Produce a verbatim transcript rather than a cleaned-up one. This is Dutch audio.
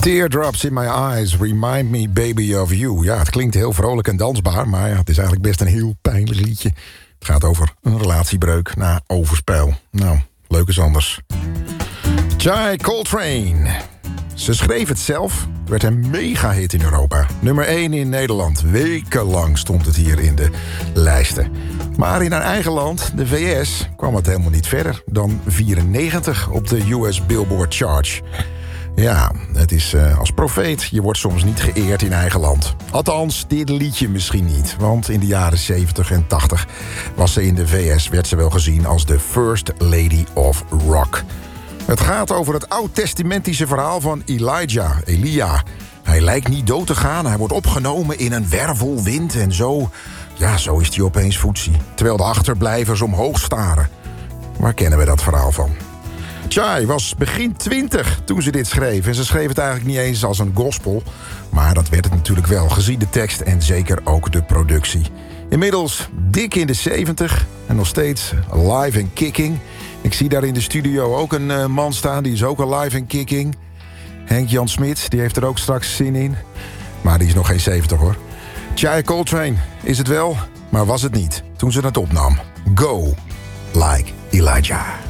Teardrops in my eyes, remind me baby of you. Ja, het klinkt heel vrolijk en dansbaar, maar ja, het is eigenlijk best een heel pijnlijk liedje. Het gaat over een relatiebreuk na overspel. Nou, leuk is anders. Jai Coltrane. Ze schreef het zelf, werd een mega-hit in Europa. Nummer één in Nederland. Wekenlang stond het hier in de lijsten. Maar in haar eigen land, de V S, kwam het helemaal niet verder dan vierennegentig op de U S Billboard Chart. Ja, het is uh, als profeet. Je wordt soms niet geëerd in eigen land. Althans, dit liedje misschien niet. Want in de jaren zeventig en tachtig was ze in de V S... werd ze wel gezien als de First Lady of Rock. Het gaat over het oud-testamentische verhaal van Elijah, Elia. Hij lijkt niet dood te gaan. Hij wordt opgenomen in een wervelwind. En zo, ja, zo is hij opeens foetsie. Terwijl de achterblijvers omhoog staren. Waar kennen we dat verhaal van? Jai was begin twintig toen ze dit schreef. En ze schreef het eigenlijk niet eens als een gospel. Maar dat werd het natuurlijk wel, gezien de tekst en zeker ook de productie. Inmiddels dik in de zeventig en nog steeds live en kicking. Ik zie daar in de studio ook een uh, man staan, die is ook al live en kicking. Henk-Jan Smit, die heeft er ook straks zin in. Maar die is nog geen zeventig hoor. Jai Coltrane is het wel, maar was het niet toen ze het opnam. Go like Elijah.